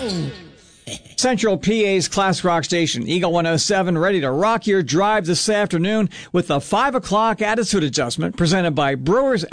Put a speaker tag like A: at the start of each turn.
A: Central PA's class rock station, Eagle 107, ready to rock your drive this afternoon with the 5 o'clock attitude adjustment presented by Brewers